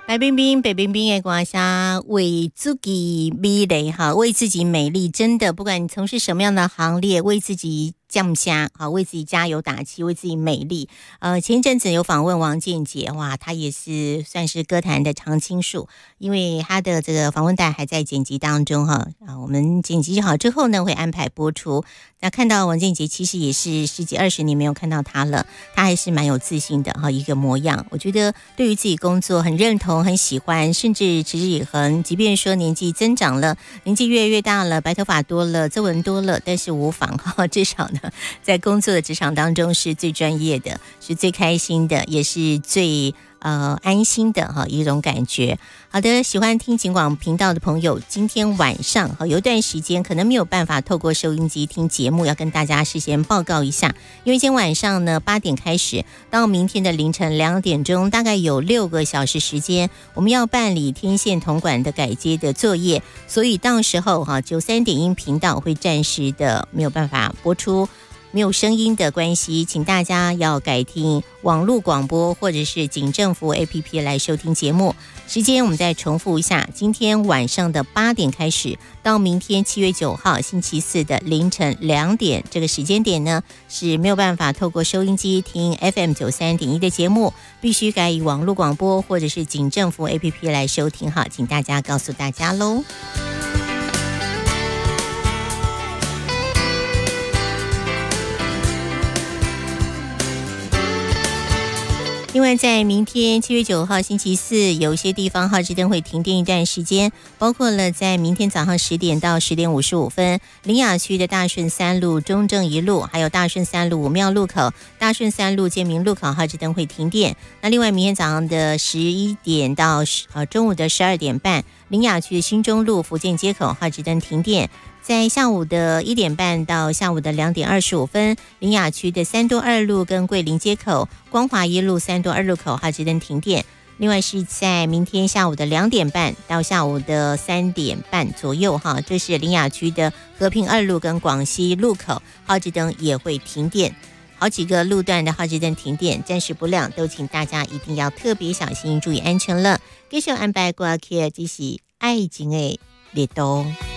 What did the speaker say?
白冰冰、白冰冰的歌声，为自己美丽哈，为自己美丽，真的，不管你从事什么样的行列，为自己降下啊，为自己加油打气，为自己美丽。前一阵子有访问王建杰，哇，他也是算是歌坛的常青树，因为他的这个访问带还在剪辑当中哈。我们剪辑好之后呢，会安排播出。那看到王建杰，其实也是10几20年没有看到他了，他还是蛮有自信的哈，一个模样。我觉得对于自己工作很认同、很喜欢，甚至持之以恒。即便说年纪增长了，年纪越来越大了，白头发多了，皱纹多了，但是无妨哈，至少呢，在工作的职场当中是最专业的，是最开心的，也是最安心的哈一种感觉。好的，喜欢听警广频道的朋友，今天晚上有一段时间可能没有办法透过收音机听节目，要跟大家事先报告一下，因为今天晚上呢8点开始到明天的凌晨2点钟，大概有6个小时时间，我们要办理天线统管的改接的作业，所以到时候93点音频道会暂时的没有办法播出。没有声音的关系，请大家要改听网络广播或者是警政服 APP 来收听节目。时间我们再重复一下，今天晚上的8点开始到明天7月9号星期四的凌晨2点，这个时间点呢是没有办法透过收音机听 FM 93.1的节目，必须改以网络广播或者是警政服 APP 来收听哈，请大家告诉大家咯。另外在明天7月9号星期四，有一些地方号志灯会停电一段时间，包括了在明天早上10点到10点55分，苓雅区的大顺3路、中正1路，还有大顺3路武庙路口、大顺3路建明路口号志灯会停电。那另外明天早上的11点到中午的12点半，苓雅区的新中路福建街口号志灯停电。在下午的1点半到下午的2点25分，苓雅区的三多2路跟桂林街口、光华1路三多2路口号志灯停电。另外是在明天下午的2点半到下午的3点半左右哈，这是苓雅区的和平2路跟广西路口号志灯也会停电。好几个路段的号志灯停电，暂时不亮，都请大家一定要特别小心，注意安全了。继续安排过去，这是爱情的列岛。